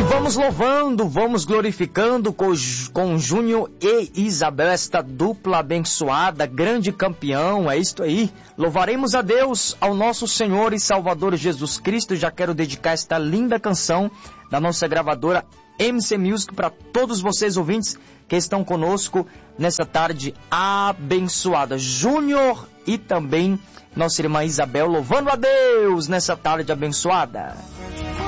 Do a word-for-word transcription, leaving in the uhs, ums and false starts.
Vamos louvando, vamos glorificando com, com Júnior e Isabel, esta dupla abençoada, grande campeão, é isto aí. Louvaremos a Deus, ao nosso Senhor e Salvador Jesus Cristo. Já quero dedicar esta linda canção da nossa gravadora M C Music para todos vocês ouvintes que estão conosco nessa tarde abençoada. Júnior e também nossa irmã Isabel louvando a Deus nessa tarde abençoada.